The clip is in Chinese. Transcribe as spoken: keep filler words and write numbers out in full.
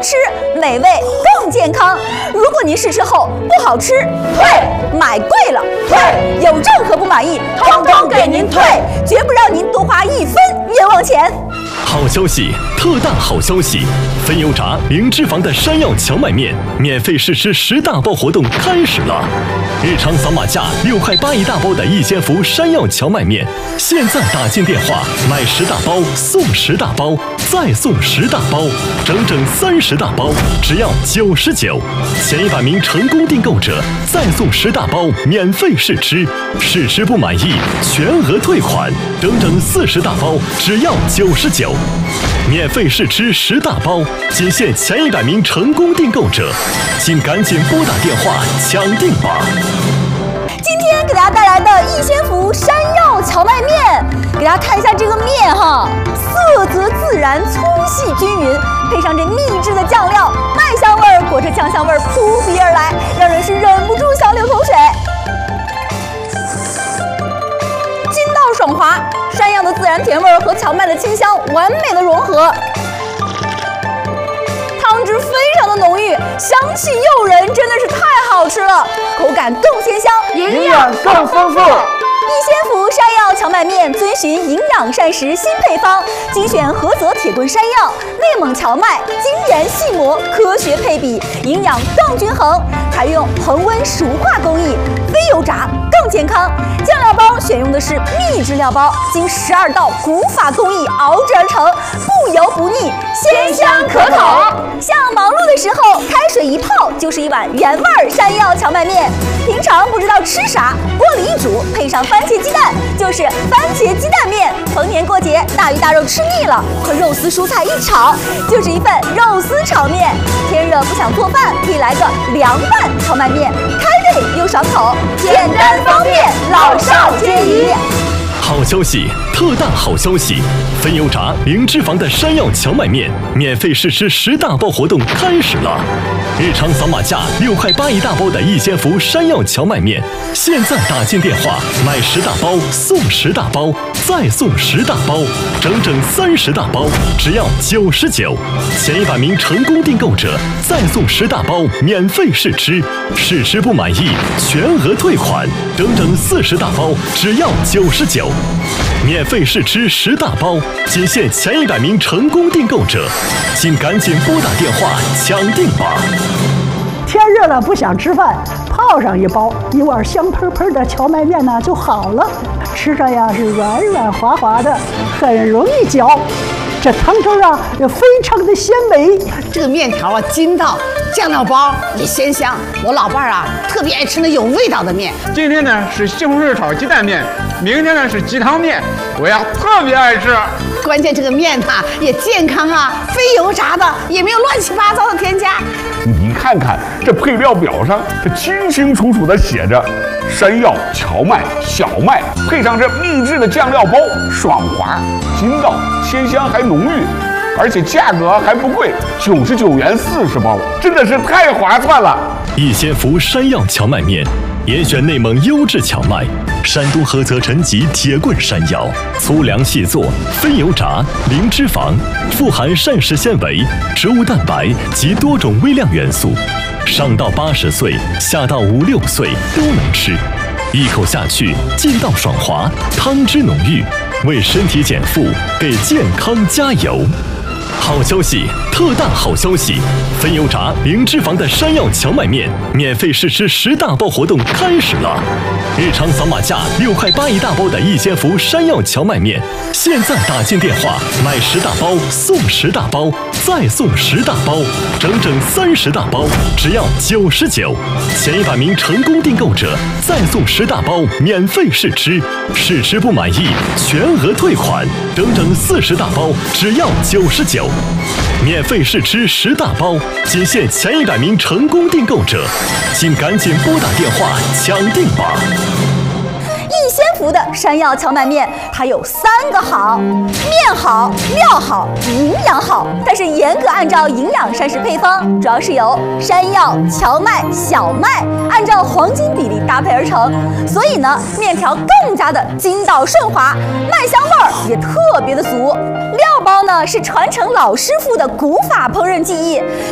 吃，美味更健康。如果您试吃后不好吃，退；买贵了，退；有任何不满意，通通给您退，绝不让您多花一分冤枉钱。 好消息，特大好消息！分油炸零脂肪的山药荞麦面免费试吃十大包活动开始了。日常扫码价六块八一大包的一千伏山药荞麦面，现在打进电话买十大包送十大包，再送十大包，整整三十大包，只要九十九。前一百名成功订购者再送十大包免费试吃，试吃不满意全额退款，整整四十大包，只要九十九。免费试吃十大包，仅限前一百名成功订购者，请赶紧拨打电话抢订吧！ 今天给大家带来的逸仙福山药荞麦面，给大家看一下这个面哈，色泽自然，粗细均匀，配上这秘制的酱料，麦香味儿裹着酱香味儿扑鼻而来，让人是忍不住想流口水。筋道爽滑，山药的自然甜味儿和荞麦的清香完美的融合。汤汁非常的浓郁，香气诱人，真的是太好吃了，口感更鲜香， 营养更丰富。 逸仙福山药荞麦面遵循营养膳食新配方，精选菏泽铁棍山药、内蒙荞麦，精研细磨，科学配比，营养更均衡。采用恒温熟化工艺，非油炸更健康。酱料包选用的是秘制料包，经十二道古法工艺熬制而成，不油不腻，鲜香可口。像忙碌的时候，开水一泡就是一碗原味山药荞麦面。平常不知道吃啥，锅里一煮，配上番茄鸡蛋，就是番茄鸡蛋面。逢年过节，大鱼大肉吃腻了，和肉丝蔬菜一炒，就是一份肉丝炒面。天热不想做饭，可以来个凉拌荞麦面，开胃又爽口，简单方便，老少皆宜。 好消息，特大好消息！分油炸零脂肪的山药荞麦面免费试吃十大包活动开始了。日常扫码价六块八一大包的逸仙福山药荞麦面，现在打进电话买十大包送十大包，再送十大包，整整三十大包，只要九十九。前一百名成功订购者再送十大包免费试吃，试吃不满意全额退款，整整四十大包，只要九十九。免费试吃十大包，仅限前一百名成功订购者，请赶紧拨打电话抢订吧！ 天热了不想吃饭，泡上一包，一碗香喷喷的荞麦面呢就好了，吃着呀是软软滑滑的，很容易嚼。这汤汁啊也非常的鲜美， 这个面条啊筋道，酱料包也鲜香。我老伴儿啊特别爱吃那有味道的面。 今天呢是西红柿炒鸡蛋面，明天呢是鸡汤面，我呀特别爱吃。 关键这个面它也健康啊，非油炸的，也没有乱七八糟的添加。 你看看这配料表上，这清清楚楚的写着山药、荞麦、小麦，配上这秘制的酱料包，爽滑、筋道、鲜香还浓郁，而且价格还不贵，九十九元四十包，真的是太划算了。 逸仙福山药荞麦面，严选内蒙优质荞麦，山东菏泽陈集铁棍山药，粗粮细做，非油炸，零脂肪，富含膳食纤维、植物蛋白及多种微量元素，上到八十岁，下到五六岁都能吃，一口下去劲道爽滑，汤汁浓郁，为身体减负，给健康加油。好消息，特大好消息！分油炸零脂肪的山药荞麦面免费试吃十大包活动开始了。日常扫码价六块八一大包的逸仙福山药荞麦面，现在打进电话买十大包送十大包，再送十大包，整整三十大包，只要九十九。前一百名成功订购者再送十大包免费试吃，试吃不满意全额退款，整整四十大包，只要九十九。免费试吃十大包，仅限前一百名成功订购者，请赶紧拨打电话抢订吧！ 逸仙福的山药荞麦面，它有三个好：面好、料好、营养好。但是严格按照营养膳食配方，主要是由山药、荞麦、小麦按照黄金比例搭配而成，所以呢，面条更加的筋道顺滑，麦香味儿也特别的足。料包呢是传承老师傅的古法烹饪技艺，